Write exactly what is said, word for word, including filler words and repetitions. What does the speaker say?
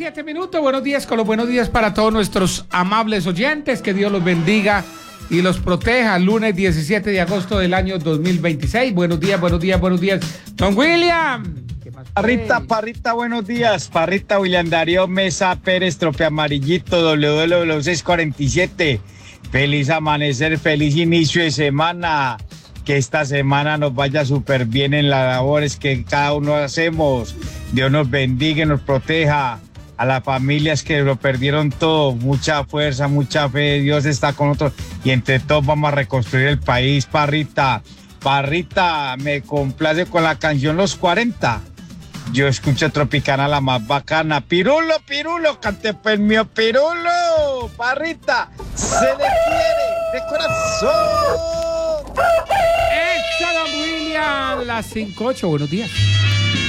siete minutos, buenos días con los buenos días para todos nuestros amables oyentes, que Dios los bendiga y los proteja. Lunes diecisiete de agosto del año dos mil veintiséis. Buenos días, buenos días, buenos días. Don William. Parrita, Parrita, buenos días. Parrita, William Darío Mesa Pérez, Trope Amarillito, doble u doble u doble u seiscientos cuarenta y siete. Feliz amanecer, feliz inicio de semana. Que esta semana nos vaya súper bien en las labores que cada uno hacemos. Dios nos bendiga y nos proteja. A las familias que lo perdieron todo, mucha fuerza, mucha fe. Dios está con nosotros y entre todos vamos a reconstruir el país. Parrita, Parrita, me complace con la canción Los cuarenta. Yo escucho Tropicana, la más bacana. Pirulo, Pirulo, cante pues mío, Pirulo. Parrita, se le quiere de corazón. ¡Echa, don William! Las cinco ocho, buenos días.